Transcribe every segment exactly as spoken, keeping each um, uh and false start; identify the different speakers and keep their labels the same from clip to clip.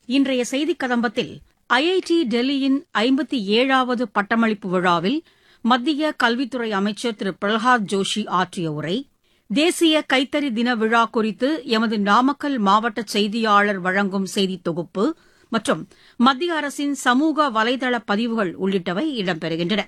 Speaker 1: இன்றைய செய்திக் கதம்பத்தில் ஐஐடி டெல்லியின் ஐம்பத்தி ஏழாவது பட்டமளிப்பு விழாவில் மத்திய கல்வித்துறை அமைச்சர் திரு பிரகலாத் ஜோஷி ஆற்றிய உரை, தேசிய கைத்தறி தின விழா குறித்து எமது நாமக்கல் மாவட்ட செய்தியாளர் வழங்கும் செய்தித் தொகுப்பு மற்றும் மத்திய அரசின் சமூக வலைதள பதிவுகள் உள்ளிட்டவை இடம்பெறுகின்றன.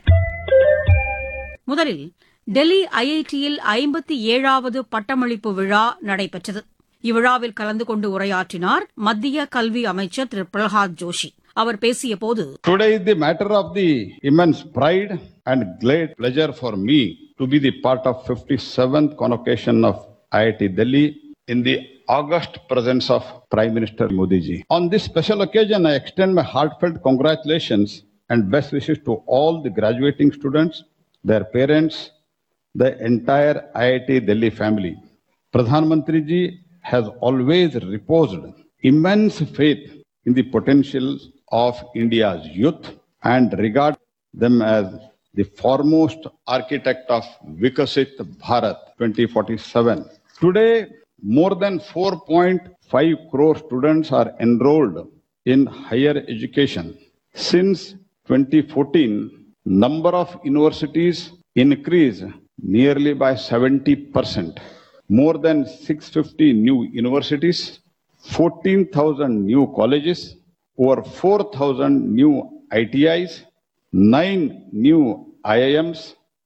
Speaker 1: முதலில் டெல்லி ஐஐடியில் ஐம்பத்தி ஏழாவது பட்டமளிப்பு விழா நடைபெற்றது. இவ்விழாவில் கலந்து கொண்டு உரையாற்றினார் மத்திய கல்வி அமைச்சர் திரு பிரகலாத் ஜோஷி. அவர் பேசியபோது,
Speaker 2: Today is the matter of the immense pride and great pleasure for me to be the part of fifty-seventh convocation of I I T Delhi in the august presence of Prime Minister Modi ji. On this special occasion, I extend my heartfelt congratulations and best wishes to all the graduating students, their parents, the entire I I T Delhi family. Pradhan Mantri ji has always reposed immense faith in the potential of India's youth and regard them as the foremost architect of Vikasit Bharat twenty forty-seven. Today, more than four point five crore students are enrolled in higher education. Since twenty fourteen, number of universities increased nearly by seventy percent. More than six hundred fifty new universities, fourteen thousand new colleges, over four thousand new I T Is, nine new I I Ms,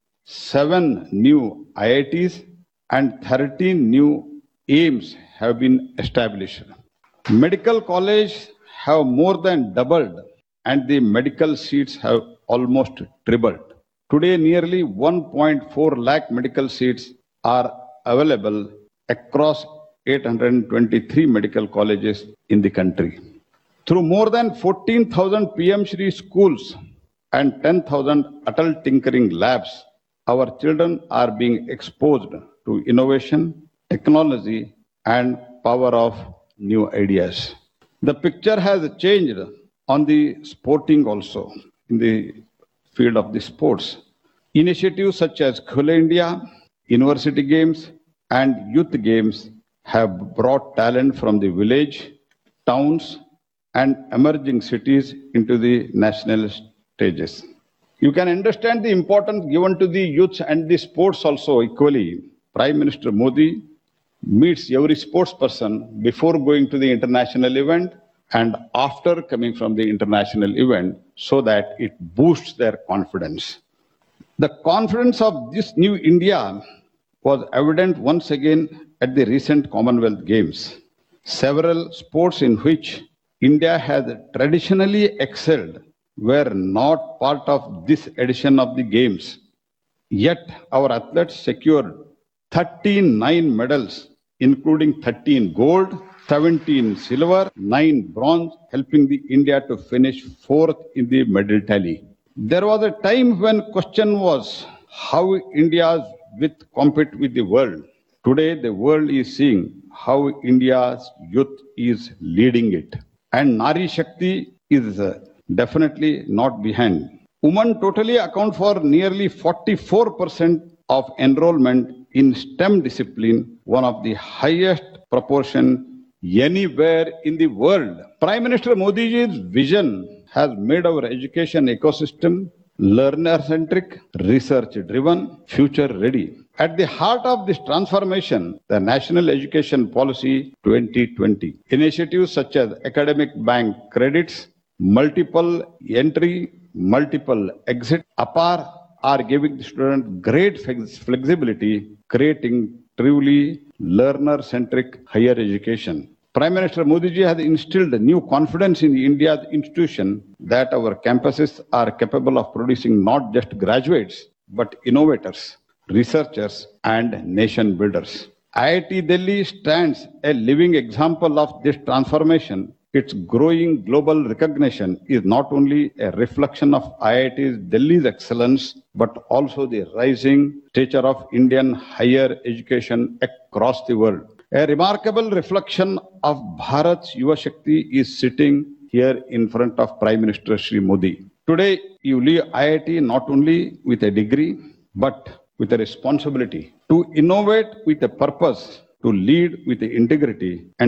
Speaker 2: seven new I I Ts, and thirteen new AIIMS have been established. Medical colleges have more than doubled and the medical seats have almost tripled. Today, nearly one point four lakh medical seats are available across eight hundred twenty-three medical colleges in the country. Through more than fourteen thousand P M Shri schools and ten thousand Atal Tinkering Labs, our children are being exposed to innovation, technology, and power of new ideas. The picture has changed on the sporting also, in the field of the sports. Initiatives such as Khelo India, University Games, and Youth Games have brought talent from the village, towns, and emerging cities into the national stages. You can understand the importance given to the youth and the sports also equally. Prime Minister Modi meets every sports person before going to the international event and after coming from the international event so that it boosts their confidence. The confidence of this new India was evident once again at the recent Commonwealth Games. Several sports in which India has traditionally excelled were not part of this edition of the Games. Yet our athletes secured thirty-nine medals, including thirteen gold, seventeen silver, nine bronze, helping the India to finish fourth in the medal tally. There was a time when question was how India's with compete with the world. Today, the world is seeing how India's youth is leading it. And Nari Shakti is uh, definitely not behind. Women totally account for nearly forty-four percent of enrollment in STEM discipline, one of the highest proportion anywhere in the world. Prime Minister Modi's vision has made our education ecosystem learner-centric, research-driven, future-ready. At the heart of this transformation, the National Education Policy twenty twenty. Initiatives such as academic bank credits, multiple entry, multiple exit, A P A R are giving the student great flexibility, creating truly learner-centric higher education. Prime Minister Modi ji has instilled new confidence in India's institution that our campuses are capable of producing not just graduates, but innovators, researchers, and nation builders. I I T Delhi stands a living example of this transformation. Its growing global recognition is not only a reflection of I I T Delhi's excellence, but also the rising stature of Indian higher education across the world. A remarkable reflection of Bharat's Yuva Shakti is sitting here in front of Prime Minister Shri Modi. Today, you leave I I T not only with a degree, but with a responsibility to innovate with a purpose, to lead with integrity, and